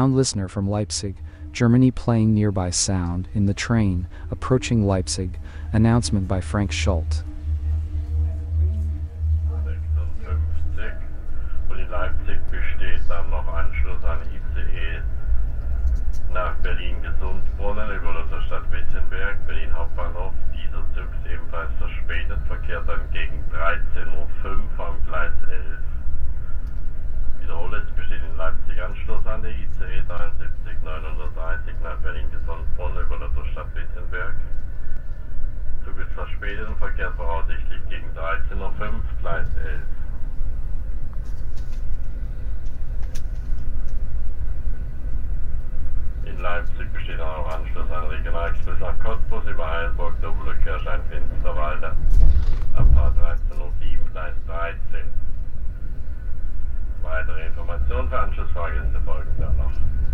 sound listener from Leipzig, Germany playing nearby sound in the train, approaching Leipzig, announcement by Frank Schult. 56 und in Leipzig besteht dann noch Anschluss an ICE nach Berlin-Gesundbrunnen über der Stadt Wittenberg, Berlin Hauptbahnhof. Dieser Zug ist ebenfalls verspätet, verkehrt dann gegen 13:05 Uhr am Gleis 11. Wiederhole, es besteht in Leipzig Anschluss an der ICE 73-930 nach Berlin-Gesundbrunnen über der Stadt Wittenberg. Zug ist verspätet und verkehrt voraussichtlich gegen 13:05 Uhr, Gleis 11. In Leipzig besteht auch Anschluss an Regionalexpress nach Cottbus über Heilburg, Doppelkirchheim, Finsterwalde, Abfahrt 13:07 Gleis 13. Weitere Informationen für Anschlussfahrgäste folgen dann noch.